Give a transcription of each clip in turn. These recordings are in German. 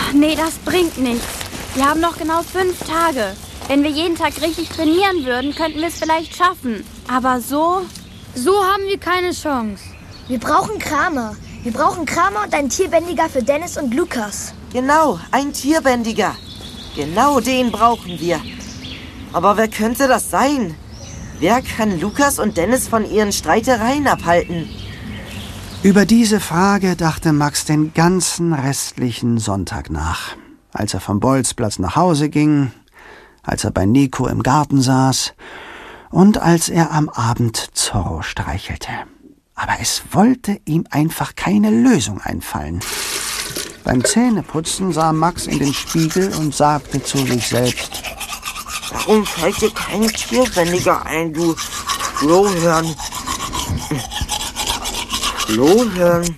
Nee, das bringt nichts. Wir haben noch genau 5 Tage. Wenn wir jeden Tag richtig trainieren würden, könnten wir es vielleicht schaffen. Aber so... So haben wir keine Chance. Wir brauchen Kramer. Wir brauchen Kramer und einen Tierbändiger für Dennis und Lukas. Genau, ein Tierbändiger. Genau den brauchen wir. Aber wer könnte das sein? Wer kann Lukas und Dennis von ihren Streitereien abhalten? Über diese Frage dachte Max den ganzen restlichen Sonntag nach. Als er vom Bolzplatz nach Hause ging, als er bei Nico im Garten saß und als er am Abend Zorro streichelte. Aber es wollte ihm einfach keine Lösung einfallen. Beim Zähneputzen sah Max in den Spiegel und sagte zu sich selbst: Warum fällt dir kein Tierbändiger ein, du Flohhirn? Flohhirn?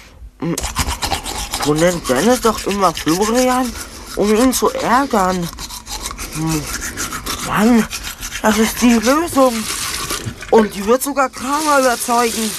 Du nennst Dennis doch immer Florian, um ihn zu ärgern. Mann, das ist die Lösung. Und die wird sogar Kramer überzeugen.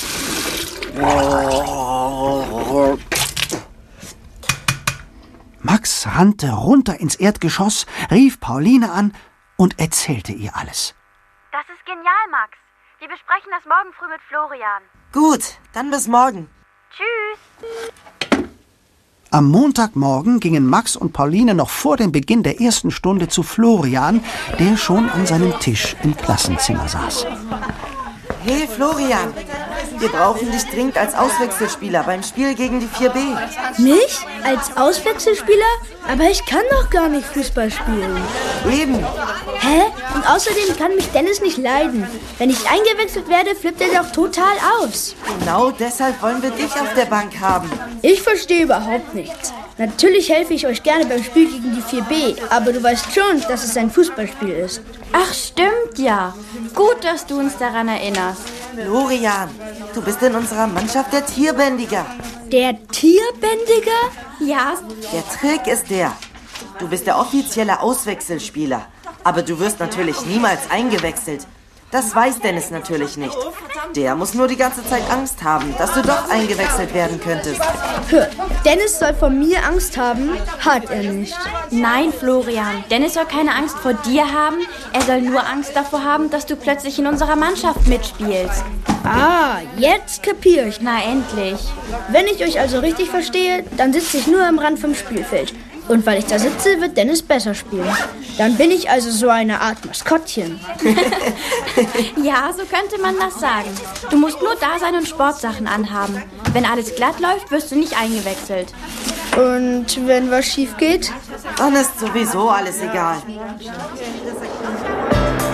Max rannte runter ins Erdgeschoss, rief Pauline an und erzählte ihr alles. Das ist genial, Max. Wir besprechen das morgen früh mit Florian. Gut, dann bis morgen. Tschüss. Am Montagmorgen gingen Max und Pauline noch vor dem Beginn der ersten Stunde zu Florian, der schon an seinem Tisch im Klassenzimmer saß. Hey Florian, wir brauchen dich dringend als Auswechselspieler beim Spiel gegen die 4B. Mich? Als Auswechselspieler? Aber ich kann doch gar nicht Fußball spielen. Eben. Hä? Und außerdem kann mich Dennis nicht leiden. Wenn ich eingewechselt werde, flippt er doch total aus. Genau deshalb wollen wir dich auf der Bank haben. Ich verstehe überhaupt nichts. Natürlich helfe ich euch gerne beim Spiel gegen die 4B, aber du weißt schon, dass es ein Fußballspiel ist. Ach, stimmt ja. Gut, dass du uns daran erinnerst. Florian, du bist in unserer Mannschaft der Tierbändiger. Der Tierbändiger? Ja, Der Trick ist der: Du bist der offizielle Auswechselspieler, aber du wirst natürlich niemals eingewechselt. Das weiß Dennis natürlich nicht. Der muss nur die ganze Zeit Angst haben, dass du doch eingewechselt werden könntest. Dennis soll vor mir Angst haben, hat er nicht. nein, Florian. Dennis soll keine Angst vor dir haben. Er soll nur Angst davor haben, dass du plötzlich in unserer Mannschaft mitspielst. Ah, jetzt kapiere ich. Na, endlich. Wenn ich euch also richtig verstehe, dann sitze ich nur am Rand vom Spielfeld. Und weil ich da sitze, wird Dennis besser spielen. Dann bin ich also so eine Art Maskottchen. Ja, so könnte man das sagen. Du musst nur da sein und Sportsachen anhaben. Wenn alles glatt läuft, wirst du nicht eingewechselt. Und wenn was schief geht? Dann ist sowieso alles egal.